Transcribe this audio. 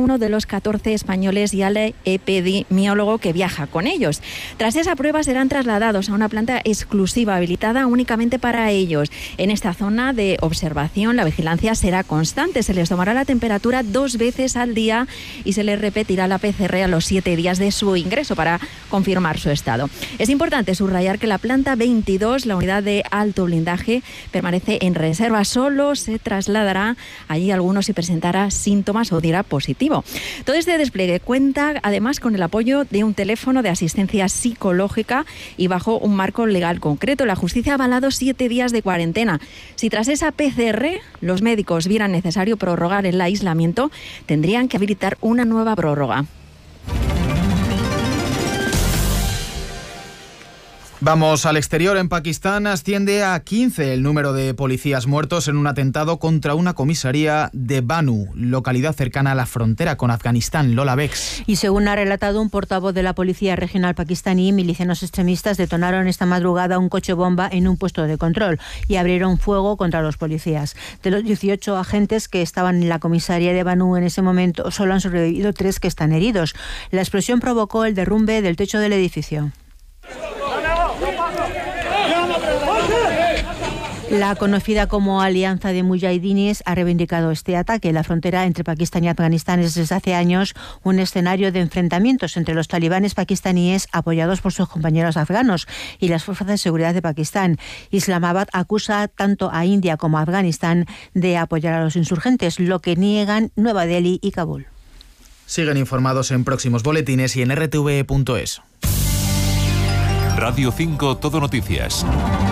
uno de los 14 españoles y al epidemiólogo que viaja con ellos. Tras esa prueba serán trasladados a una planta exclusiva habilitada únicamente para ellos. En esta zona de observación la vigilancia será constante. Se les tomará la temperatura 2 veces al día y se les repetirá la PCR a los 7 días de su ingreso para confirmar su estado. Es importante subrayar que la planta 22, la unidad de alto blindaje, permanece en reserva. Solo se trasladará allí algunos si presentara síntomas o diera positivo. Todo este despliegue cuenta además con el apoyo de un teléfono de asistencia psicológica y bajo un marco legal concreto. La justicia ha avalado 7 días de cuarentena. Si tras esa PCR los médicos vieran necesario prorrogar el aislamiento, tendrían que habilitar una nueva prórroga. Vamos al exterior. En Pakistán asciende a 15 el número de policías muertos en un atentado contra una comisaría de Banu, localidad cercana a la frontera con Afganistán. Lola Bex. Y según ha relatado un portavoz de la Policía Regional pakistaní, milicianos extremistas detonaron esta madrugada un coche bomba en un puesto de control y abrieron fuego contra los policías. De los 18 agentes que estaban en la comisaría de Banu en ese momento, solo han sobrevivido 3 que están heridos. La explosión provocó el derrumbe del techo del edificio. La conocida como Alianza de Mujahidines ha reivindicado este ataque. La frontera entre Pakistán y Afganistán es desde hace años un escenario de enfrentamientos entre los talibanes pakistaníes apoyados por sus compañeros afganos y las fuerzas de seguridad de Pakistán. Islamabad acusa tanto a India como a Afganistán de apoyar a los insurgentes, lo que niegan Nueva Delhi y Kabul. Siguen informados en próximos boletines y en rtve.es. Radio 5 Todo Noticias.